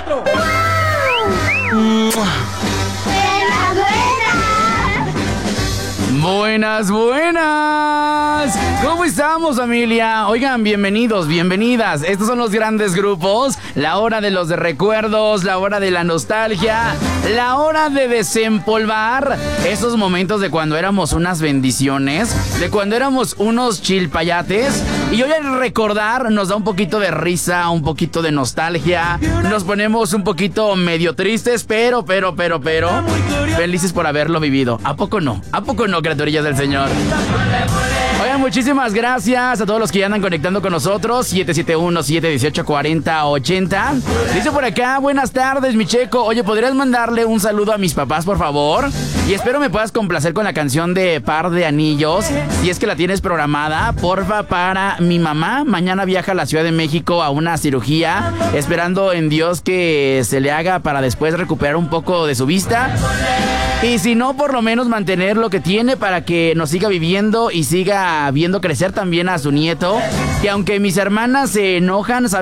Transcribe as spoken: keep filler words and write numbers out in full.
cuatro. Buenas, buenas. ¿Cómo estamos, familia? Oigan, bienvenidos, bienvenidas. Estos son los grandes grupos. La hora de los recuerdos, la hora de la nostalgia, la hora de desempolvar esos momentos de cuando éramos unas bendiciones, de cuando éramos unos chilpayates. Y hoy al recordar nos da un poquito de risa, un poquito de nostalgia. Nos ponemos un poquito medio tristes, pero, pero, pero, pero felices por haberlo vivido. ¿A poco no? ¿A poco no, criaturillas del Señor? Oigan, muchísimas gracias a todos los que ya andan conectando con nosotros. siete siete uno, siete uno ocho, cuatro cero ocho cero. Dice por acá, buenas tardes, mi Checo. Oye, ¿podrías mandarle un saludo a mis papás, por favor? Y espero me puedas complacer con la canción de Par de Anillos, si es que la tienes programada, porfa, para mi mamá. Mañana viaja a la Ciudad de México a una cirugía, esperando en Dios que se le haga para después recuperar un poco de su vista. Y si no, por lo menos mantener lo que tiene para que nos siga viviendo y siga viendo crecer también a su nieto. Que aunque mis hermanas se enojan,